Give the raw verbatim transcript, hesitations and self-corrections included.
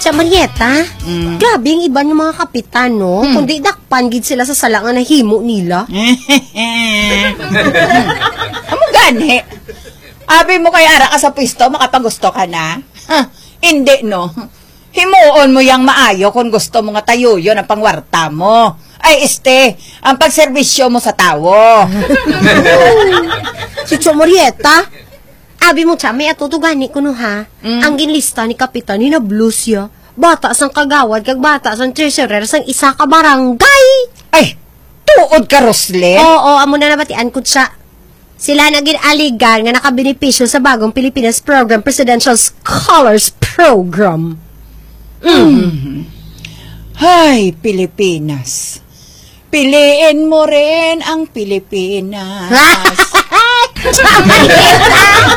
Siya, Marieta, Mm. grabe yung iba ng mga kapitan, no? Hmm. Kundi dakpan gid sila sa salangan na himo nila. Amo gani. Abi mo kay ara ka sa pwesto, makapagusto ka na? Ha, hindi, no? Himuon mo yang maayo kung gusto mo nga tayo yun ang pangwarta mo. Ay, este, ang pagserbisyo mo sa tawo. Si Cho Marieta, abi mo siya, may atutugani ko no ha. Mm. Ang ginlista ni kapitan ni na blues ya. Bata sang kagawad, kag bata sang treasurer, sang isa ka barangay. Ay, tuod ka, Roslyn. Oo, amo na nabatian ko siya. Sila naging aligan nga nakabenepisyo sa bagong Pilipinas Program, Presidential Scholars Program. Hay, Pilipinas. Piliin mo rin ang Pilipinas. Cho Marieta!